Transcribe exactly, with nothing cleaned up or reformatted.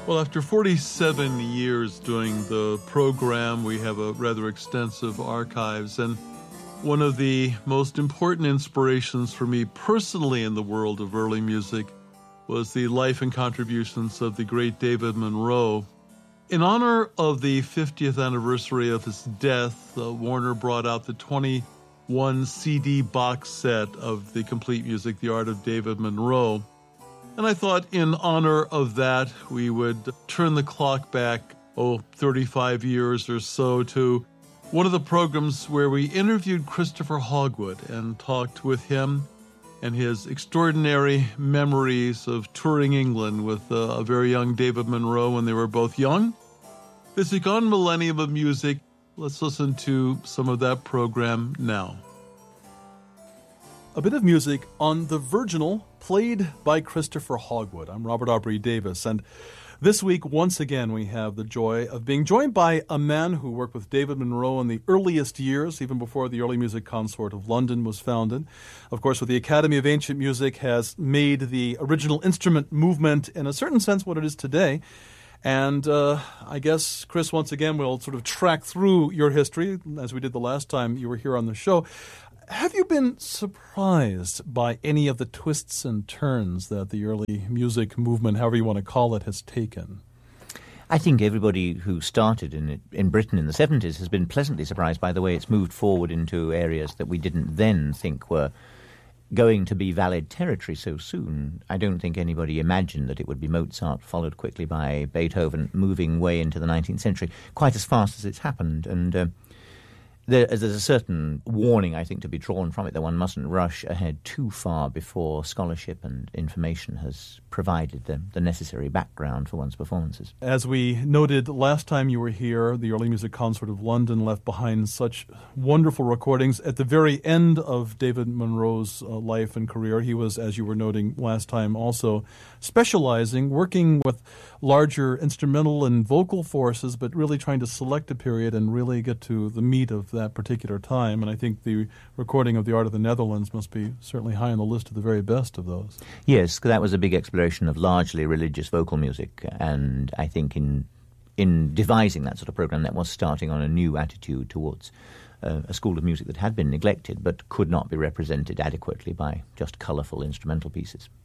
Well, after forty-seven years doing the program, we have a rather extensive archives, and one of the most important inspirations for me personally in the world of early music was the life and contributions of the great David Monroe. In honor of the fiftieth anniversary of his death, uh, Warner brought out the twenty-one C D box set of the complete music, The Art of David Monroe. And I thought in honor of that, we would turn the clock back, oh, thirty-five years or so to one of the programs where we interviewed Christopher Hogwood and talked with him and his extraordinary memories of touring England with uh, a very young David Monroe when they were both young. This week on Millennium of Music, let's listen to some of that program now. A bit of music on The Virginal, played by Christopher Hogwood. I'm Robert Aubrey Davis, and this week, once again, we have the joy of being joined by a man who worked with David Monroe in the earliest years, even before the Early Music Consort of London was founded. Of course, with the Academy of Ancient Music has made the original instrument movement, in a certain sense, what it is today. And uh, I guess, Chris, once again, we'll sort of track through your history, as we did the last time you were here on the show. Have you been surprised by any of the twists and turns that the early music movement, however you want to call it, has taken? I think everybody who started in it, in Britain in the seventies has been pleasantly surprised by the way it's moved forward into areas that we didn't then think were going to be valid territory so soon. I don't think anybody imagined that it would be Mozart, followed quickly by Beethoven, moving way into the nineteenth century, quite as fast as it's happened. And uh, There, there's a certain warning, I think, to be drawn from it, that one mustn't rush ahead too far before scholarship and information has provided the, the necessary background for one's performances. As we noted last time you were here, the Early Music Consort of London left behind such wonderful recordings. At the very end of David Monroe's uh, life and career, he was, as you were noting last time, also specializing, working with larger instrumental and vocal forces, but really trying to select a period and really get to the meat of that particular time. And I think the recording of The Art of the Netherlands must be certainly high on the list of the very best of those. Yes, that was a big exploration of largely religious vocal music, and I think in in devising that sort of program, that was starting on a new attitude towards uh, a school of music that had been neglected but could not be represented adequately by just colourful instrumental pieces.